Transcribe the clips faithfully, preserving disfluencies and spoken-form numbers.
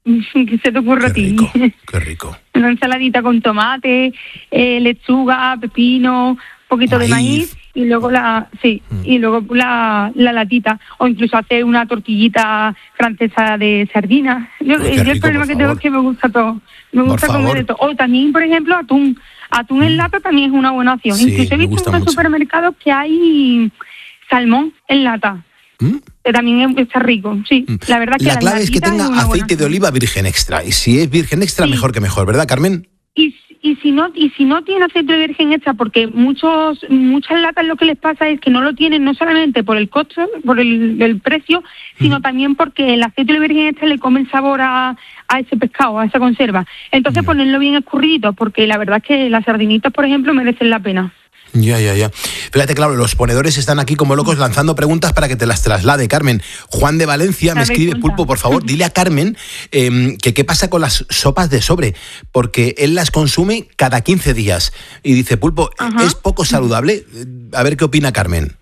¿Qué se te ocurre a ti? Rico, qué rico. Una ensaladita con tomate, eh, lechuga, pepino, un poquito maíz. de maíz y luego la sí mm. y luego la, la latita, o incluso hacer una tortillita francesa de sardinas. Yo, Uy, yo rico, el problema que favor. tengo es que me gusta todo. Me gusta Por comer favor. de todo. O también, por ejemplo, atún. Atún mm. en lata también es una buena opción. Sí, incluso he visto en los supermercados que hay salmón en lata. ¿Mm? Que también está rico, sí. Mm. La verdad que la clave es que tenga es aceite de oliva virgen extra. Y si es virgen extra, sí. mejor que mejor, ¿verdad, Carmen? Y, y si no y si no tiene aceite de virgen extra, porque muchos muchas latas lo que les pasa es que no lo tienen no solamente por el costo, por el, el precio, sino mm. también porque el aceite de virgen extra le come el sabor a, a ese pescado, a esa conserva. Entonces mm. ponerlo bien escurridito, porque la verdad es que las sardinitas, por ejemplo, merecen la pena. Ya, ya, ya. Fíjate, claro, los ponedores están aquí como locos lanzando preguntas para que te las traslade, Carmen. Juan de Valencia me escribe, cuenta. Pulpo, por favor, dile a Carmen eh, que qué pasa con las sopas de sobre, porque él las consume cada quince días. Y dice, Pulpo, Ajá. ¿es poco saludable? A ver qué opina Carmen.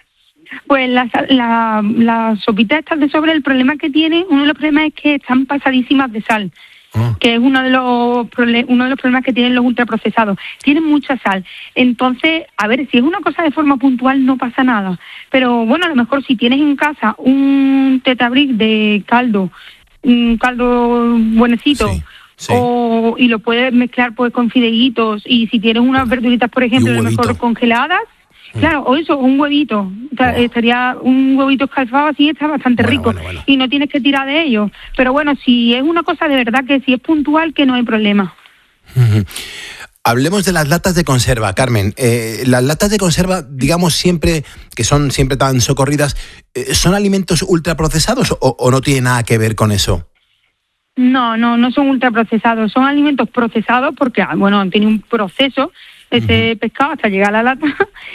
Pues las la, la sopitas estas de sobre, el problema que tienen, uno de los problemas es que están pasadísimas de sal. Oh. Que es uno de los uno de los problemas que tienen los ultraprocesados. Tienen mucha sal. Entonces, a ver, si es una cosa de forma puntual no pasa nada. Pero bueno, a lo mejor si tienes en casa un tetabric de caldo, un caldo buenecito, sí, sí. O, y lo puedes mezclar pues con fideitos, y si tienes unas verduritas, por ejemplo, a lo mejor congeladas, claro, o eso, un huevito, wow. estaría un huevito escalfado así, está bastante bueno, rico, bueno, bueno. y no tienes que tirar de ello. Pero bueno, si es una cosa de verdad, que si es puntual, que no hay problema. Uh-huh. Hablemos de las latas de conserva, Carmen. Eh, las latas de conserva, digamos siempre, que son siempre tan socorridas, eh, ¿son alimentos ultraprocesados o, o no tiene nada que ver con eso? No, no, no son ultraprocesados, son alimentos procesados porque, bueno, han tenido un proceso ese uh-huh. pescado hasta llegar a la lata,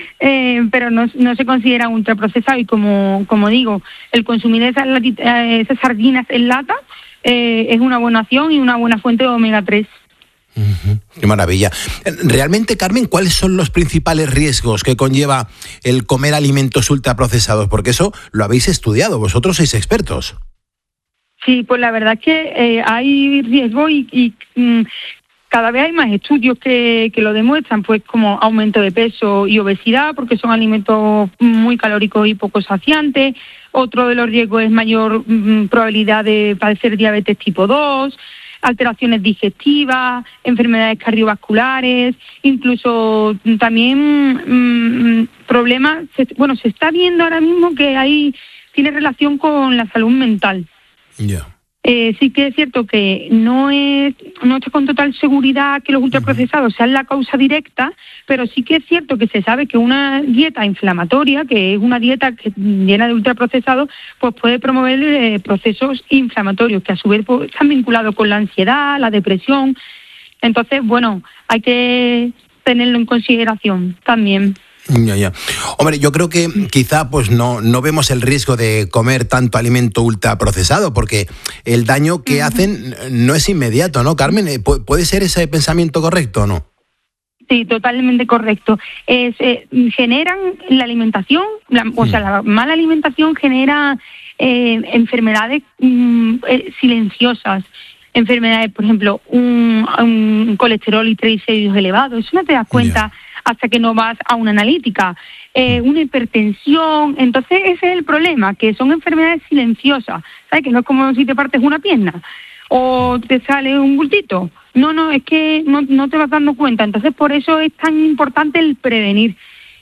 eh, pero no, no se considera ultraprocesado, y como como digo, el consumir esas, latita, esas sardinas en lata eh, es una buena opción y una buena fuente de omega tres. Uh-huh. Qué maravilla. Realmente, Carmen, ¿cuáles son los principales riesgos que conlleva el comer alimentos ultraprocesados? Porque eso lo habéis estudiado, vosotros sois expertos. Sí, pues la verdad es que eh, hay riesgo y, y mm, cada vez hay más estudios que, que lo demuestran, pues como aumento de peso y obesidad, porque son alimentos muy calóricos y poco saciantes. Otro de los riesgos es mayor mm, probabilidad de padecer diabetes tipo dos, alteraciones digestivas, enfermedades cardiovasculares, incluso también mmm, problemas. Bueno, se está viendo ahora mismo que hay tiene relación con la salud mental. Ya. Yeah. Eh, sí que es cierto que no es no está con total seguridad que los ultraprocesados uh-huh. sean la causa directa, pero sí que es cierto que se sabe que una dieta inflamatoria, que es una dieta que llena de ultraprocesados, pues puede promover eh, procesos inflamatorios que a su vez pues, están vinculados con la ansiedad, la depresión. Entonces, bueno, hay que tenerlo en consideración también. Ya, ya. Hombre, yo creo que quizá pues no, no vemos el riesgo de comer tanto alimento ultraprocesado, porque el daño que uh-huh. hacen no es inmediato, ¿no, Carmen? ¿Puede ser ese pensamiento correcto o no? Sí, totalmente correcto. Es, eh, generan la alimentación, la, o sea, la mala alimentación genera eh, enfermedades mm, eh, silenciosas. Enfermedades, por ejemplo, un, un colesterol y triglicéridos elevados. Eso no te das cuenta yeah. hasta que no vas a una analítica. Eh, una hipertensión. Entonces ese es el problema, que son enfermedades silenciosas. ¿Sabes? Que no es como si te partes una pierna o te sale un bultito. No, no, es que no, no te vas dando cuenta. Entonces por eso es tan importante el prevenir.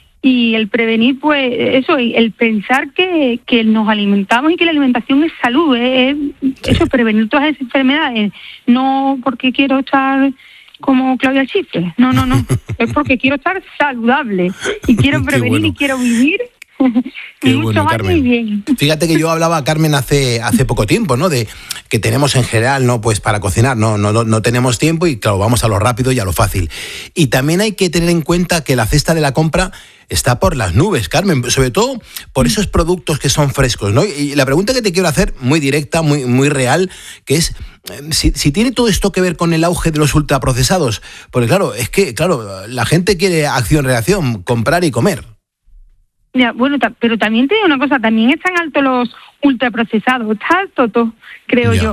Y el prevenir, pues, eso, el pensar que, que nos alimentamos y que la alimentación es salud, es, eso, prevenir todas esas enfermedades. No porque quiero estar como Claudia Schiffer, no, no, no, es porque quiero estar saludable y quiero prevenir bueno. y quiero vivir. Qué bueno, Carmen. Bien. Fíjate que yo hablaba, Carmen, hace hace poco tiempo, ¿no? De que tenemos en general, ¿no? Pues para cocinar, no, no, no tenemos tiempo y claro, vamos a lo rápido y a lo fácil. Y también hay que tener en cuenta que la cesta de la compra está por las nubes, Carmen, sobre todo por esos productos que son frescos, ¿no? Y la pregunta que te quiero hacer, muy directa, muy, muy real, que es si, si tiene todo esto que ver con el auge de los ultraprocesados, porque claro, es que, claro, la gente quiere acción-reacción, comprar y comer. Ya, bueno, ta- pero también te digo una cosa, también están altos los ultraprocesados, está alto todo, creo ya. yo.